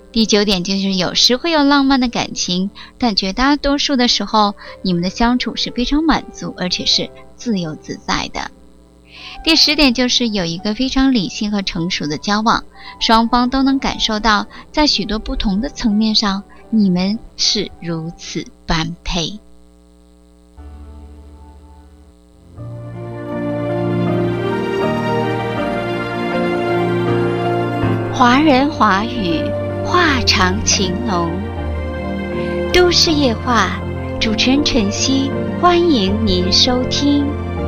第9点就是有时会有浪漫的感情，但绝大多数的时候，你们的相处是非常满足，而且是自由自在的。第10点就是有一个非常理性和成熟的交往，双方都能感受到在许多不同的层面上，你们是如此般配。华人华语，话长情浓。都市夜话，主持人晨曦，欢迎您收听。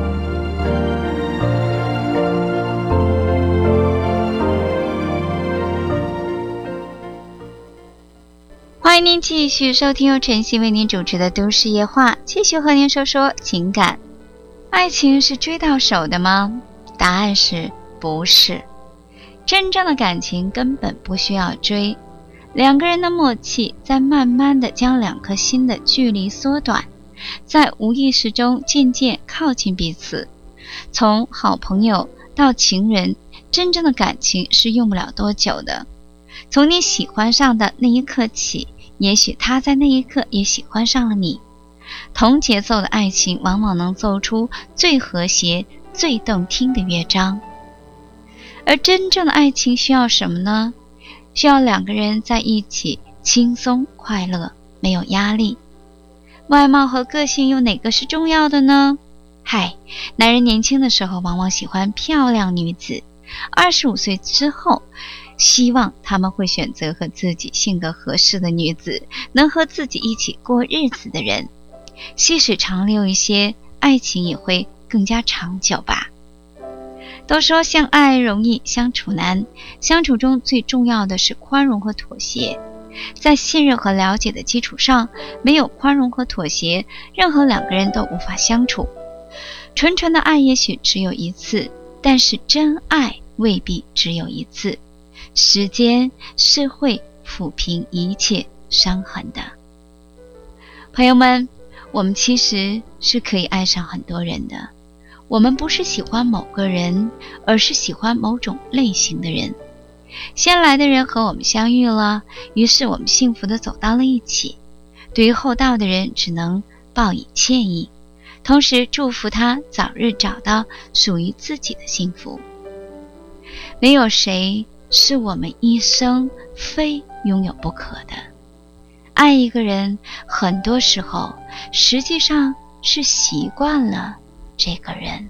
欢迎您继续收听由晨曦为您主持的都市夜话，继续和您说说情感。爱情是追到手的吗？答案是不是。真正的感情根本不需要追，两个人的默契在慢慢的将2颗心的距离缩短，在无意识中渐渐靠近彼此。从好朋友到情人，真正的感情是用不了多久的。从你喜欢上的那一刻起，也许他在那一刻也喜欢上了你。同节奏的爱情往往能奏出最和谐、最动听的乐章。而真正的爱情需要什么呢？需要2个人在一起轻松快乐，没有压力。外貌和个性又哪个是重要的呢？男人年轻的时候往往喜欢漂亮女子，25岁之后希望他们会选择和自己性格合适的女子，能和自己一起过日子的人。细水长流一些，爱情也会更加长久吧。都说相爱容易相处难，相处中最重要的是宽容和妥协。在信任和了解的基础上，没有宽容和妥协，任何2个人都无法相处。纯纯的爱也许只有一次，但是真爱未必只有一次。时间是会抚平一切伤痕的。朋友们，我们其实是可以爱上很多人的。我们不是喜欢某个人，而是喜欢某种类型的人。先来的人和我们相遇了，于是我们幸福地走到了一起。对于后到的人，只能报以歉意，同时祝福他早日找到属于自己的幸福。没有谁是我们一生非拥有不可的。爱一个人，很多时候实际上是习惯了这个人。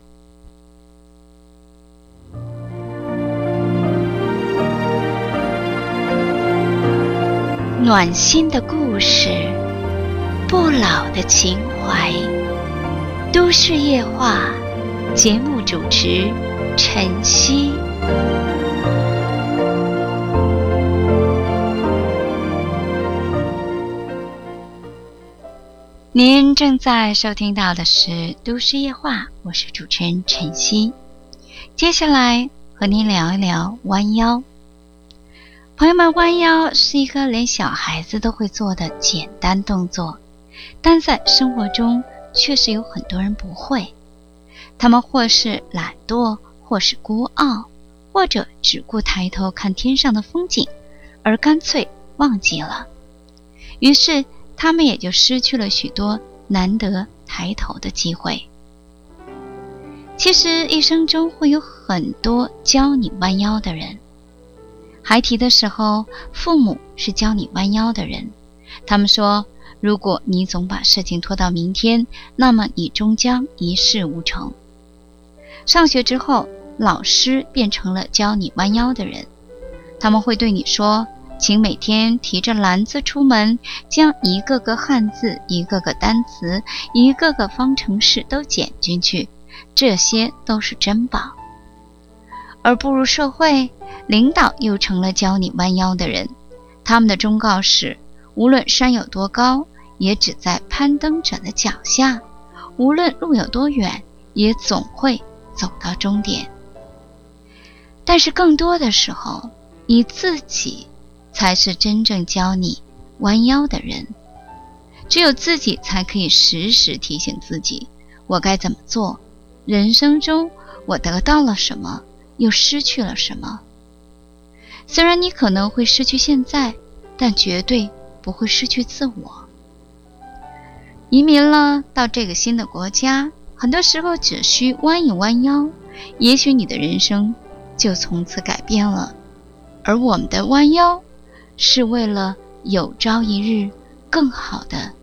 暖心的故事，不老的情怀。都市夜话，节目主持晨曦。您正在收听到的是都市夜话，我是主持人晨曦。接下来和您聊一聊弯腰。朋友们，弯腰是一个连小孩子都会做的简单动作，但在生活中确实有很多人不会。他们或是懒惰，或是孤傲，或者只顾抬头看天上的风景，而干脆忘记了。于是他们也就失去了许多难得抬头的机会。其实一生中会有很多教你弯腰的人。孩提的时候，父母是教你弯腰的人。他们说，如果你总把事情拖到明天，那么你终将一事无成。上学之后，老师变成了教你弯腰的人。他们会对你说，请每天提着篮子出门，将一个个汉字、一个个单词、一个个方程式都捡进去，这些都是珍宝。而步入社会，领导又成了教你弯腰的人。他们的忠告是，无论山有多高，也只在攀登者的脚下；无论路有多远，也总会走到终点。但是更多的时候，你自己才是真正教你弯腰的人。只有自己才可以时时提醒自己，我该怎么做，人生中我得到了什么，又失去了什么。虽然你可能会失去现在， 但绝对不会失去自我。移民了到这个新的国家，很多时候只需弯一弯腰，也许你的人生就从此改变了。而我们的弯腰，是为了有朝一日更好的